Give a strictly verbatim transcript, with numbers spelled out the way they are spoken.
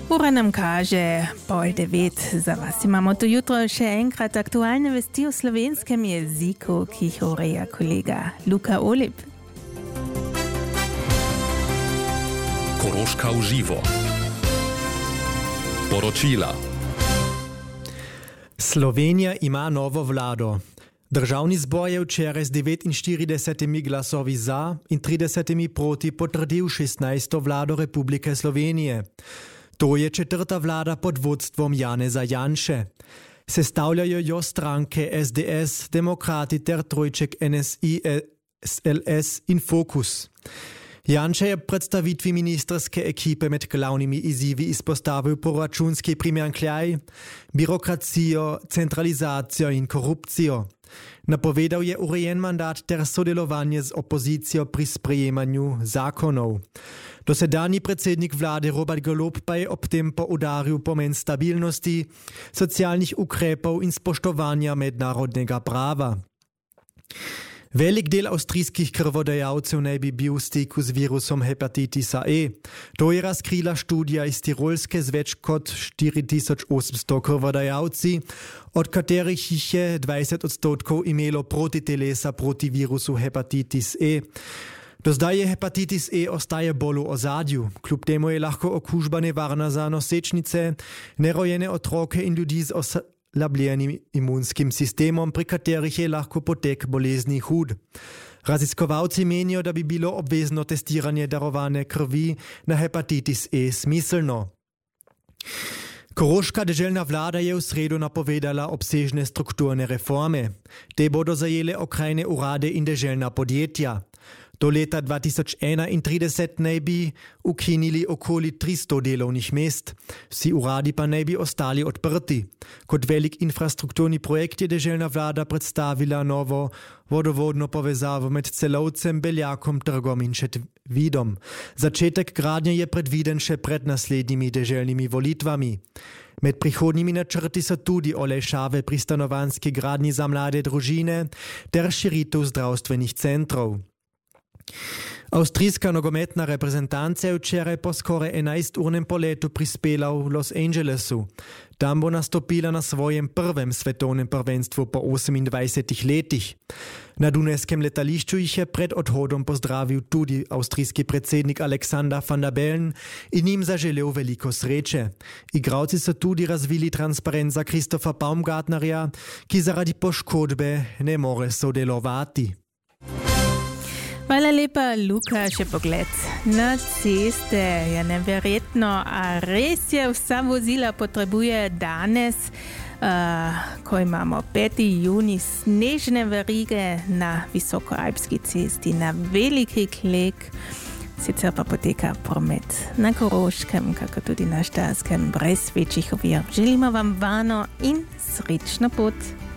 Ura nam kaže pol devet. Za vas imamo to jutro še enkrat aktualne vesti o slovenskem jeziku, ki jih ureja kolega Luka Olip. Koroška v živo. Poročila. Slovenija ima novo vlado. Državni zbor je včeraj z devetinštiridesetimi glasovi za in tridesetimi proti potrdil šestnajsto vlado Republike Slovenije. To je četrta vlada pod vodstvom Janeza Janše. Sestavljajo jo stranke S D S, Demokrati ter trojček N S I, S L S in Fokus. Janša je predstavitvi ministerske ekipe med glavnimi izzivi izpostavil proračunski primanjkljaj, birokracijo, centralizacijo in korupcijo. Napovedal je urejen mandat ter sodelovanje z opozicijo pri sprejemanju zakonov. Dosedanji predsednik vlade Robert Golob pa je ob tem poudaril pomen stabilnosti, socialnih ukrepov in spoštovanja mednarodnega prava. Velik del avstrijskih krvodajalcev naj bi bil v stiku z virusom hepatitisa E. To je razkrila študija iz Tirolske z več kot štiri tisoč osemsto krvodajalci, od katerih jih je dvajset odstotkov imelo protitelesa proti virusu hepatitis E. Do zdaj je hepatitis E ostaje bolj v ozadju. Kljub temu je lahko okužba nevarna za nosečnice, nerojene otroke in ljudi z oslabljenim imunskim sistemom, pri katerih je lahko potek bolezni hud. Raziskovalci menijo, da bi bilo obvezno testiranje darovane krvi na hepatitis E smiselno. Koroška deželna vlada je v sredo napovedala obsežne strukturne reforme. Te bodo zajele okrajne urade in deželna podjetja. Do leta dva tisoč enaintrideset naj bi ukinili okoli tristo delovnih mest. Vsi uradi pa naj bi ostali odprti. Kot velik infrastrukturni projekt je deželna vlada predstavila novo vodovodno povezavo med Celovcem, Beljakom, Trgom in Šentvidom. Začetek gradnje je predviden še pred naslednjimi deželnimi volitvami. Med prihodnjimi načrti so tudi olajšave pri stanovanjski gradnji za mlade družine ter širitev zdravstvenih centrov. Avstrijska nogometna reprezentanca je včeraj po skoraj enajsturnem poletu prispela v Los Angelesu. Tam bo nastopila na svojem prvem svetovnem prvenstvu po osemindvajsetih letih. Na dunajskem letališču jih je pred odhodom pozdravil tudi avstrijski predsednik Alexander Van der Bellen in jim zaželel veliko sreče. Igralci so tudi razvili transparent za Christopha Baumgartnerja, ki zaradi poškodbe ne more sodelovati. Hvala lepa, Luka, še pogled na ceste. Je neverjetno, a res je, vsa vozila potrebuje danes, uh, ko imamo peti junij, snežne verige na Visokoalpski cesti, na Veliki Klek. Sicer pa poteka promet na Koroškem, kako tudi na Štajerskem, brez večjih ovir. Želimo vam varno in srečno pot.